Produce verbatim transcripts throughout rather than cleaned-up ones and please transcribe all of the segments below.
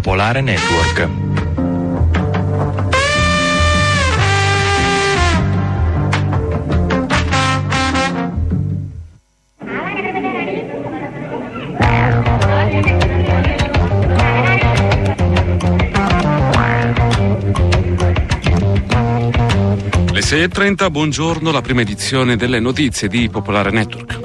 Popolare Network. Le sei e trenta, buongiorno, la prima edizione delle notizie di Popolare Network.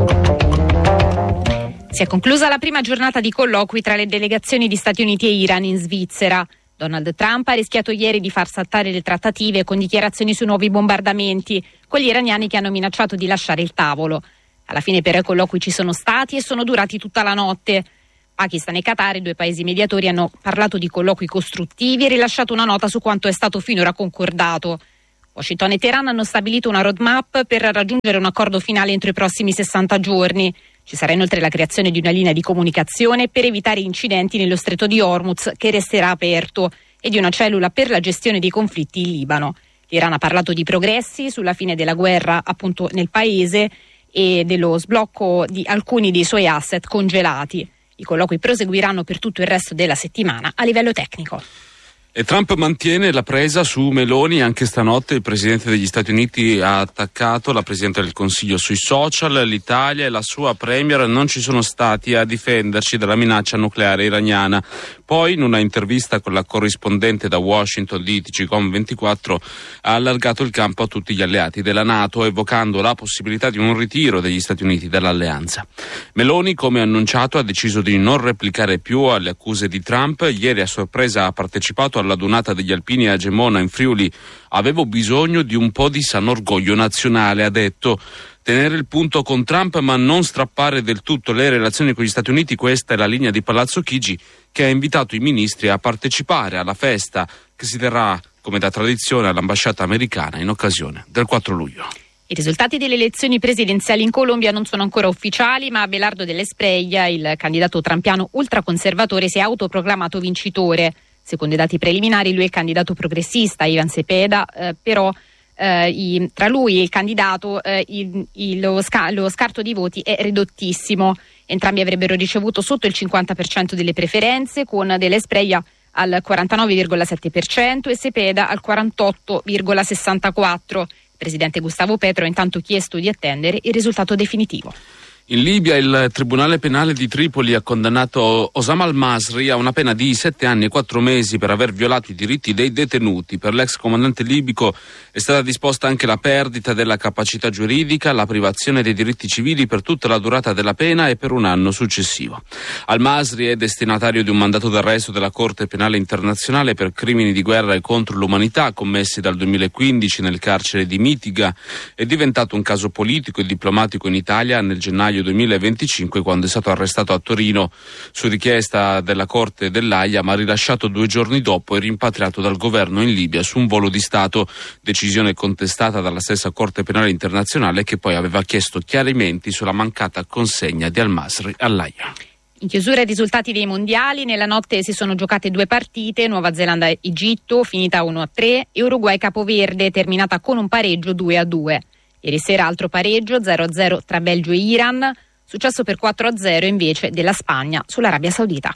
Si è conclusa la prima giornata di colloqui tra le delegazioni di Stati Uniti e Iran in Svizzera. Donald Trump ha rischiato ieri di far saltare le trattative con dichiarazioni su nuovi bombardamenti, con gli iraniani che hanno minacciato di lasciare il tavolo. Alla fine però i colloqui ci sono stati e sono durati tutta la notte. Pakistan e Qatar, i due paesi mediatori, hanno parlato di colloqui costruttivi e rilasciato una nota su quanto è stato finora concordato. Washington e Teheran hanno stabilito una roadmap per raggiungere un accordo finale entro i prossimi sessanta giorni. Ci sarà inoltre la creazione di una linea di comunicazione per evitare incidenti nello stretto di Hormuz, che resterà aperto, e di una cellula per la gestione dei conflitti in Libano. L'Iran ha parlato di progressi sulla fine della guerra appunto nel paese e dello sblocco di alcuni dei suoi asset congelati. I colloqui proseguiranno per tutto il resto della settimana a livello tecnico. E Trump mantiene la presa su Meloni. Anche stanotte il Presidente degli Stati Uniti ha attaccato la Presidente del Consiglio sui social. L'Italia e la sua Premier non ci sono stati a difenderci dalla minaccia nucleare iraniana. Poi, in una intervista con la corrispondente da Washington di T G Com ventiquattro, ha allargato il campo a tutti gli alleati della NATO, evocando la possibilità di un ritiro degli Stati Uniti dall'alleanza. Meloni, come annunciato, ha deciso di non replicare più alle accuse di Trump. Ieri a sorpresa ha partecipato alla donata degli alpini a Gemona in Friuli. Avevo bisogno di un po' di sano orgoglio nazionale, ha detto. Tenere il punto con Trump ma non strappare del tutto le relazioni con gli Stati Uniti, questa è la linea di Palazzo Chigi, che ha invitato i ministri a partecipare alla festa che si terrà, come da tradizione, all'ambasciata americana in occasione del quattro luglio. I risultati delle elezioni presidenziali in Colombia non sono ancora ufficiali, ma Abelardo dell'Espriella, il candidato trampiano ultraconservatore, si è autoproclamato vincitore. Secondo i dati preliminari lui è il candidato progressista, Ivan Cepeda, eh, però eh, i, tra lui e il candidato eh, il, il, lo, sca- lo scarto di voti è ridottissimo. Entrambi avrebbero ricevuto sotto il cinquanta per cento delle preferenze, con dell'Espriella al quarantanove virgola sette per cento e Cepeda al quarantotto virgola sessantaquattro per cento. Il presidente Gustavo Petro ha intanto chiesto di attendere il risultato definitivo. In Libia il Tribunale Penale di Tripoli ha condannato Osama al-Masri a una pena di sette anni e quattro mesi per aver violato i diritti dei detenuti. Per l'ex comandante libico è stata disposta anche la perdita della capacità giuridica, la privazione dei diritti civili per tutta la durata della pena e per un anno successivo. Al-Masri è destinatario di un mandato d'arresto della Corte Penale Internazionale per crimini di guerra e contro l'umanità commessi dal duemilaquindici nel carcere di Mitiga. È diventato un caso politico e diplomatico in Italia nel gennaio duemilaventicinque, quando è stato arrestato a Torino su richiesta della Corte dell'Aia, ma rilasciato due giorni dopo e rimpatriato dal governo in Libia su un volo di Stato, decisione contestata dalla stessa Corte Penale Internazionale, che poi aveva chiesto chiarimenti sulla mancata consegna di al-Masri all'Aia. In chiusura i risultati dei mondiali, nella notte si sono giocate due partite, Nuova Zelanda-Egitto, finita uno a tre, e Uruguay-Capoverde, terminata con un pareggio due a due. Ieri sera altro pareggio, zero a zero tra Belgio e Iran, successo per quattro a zero invece della Spagna sull'Arabia Saudita.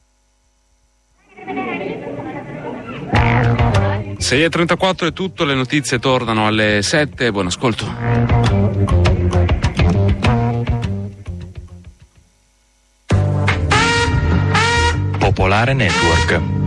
sei e trentaquattro è tutto, le notizie tornano alle sette, buon ascolto. Popolare Network.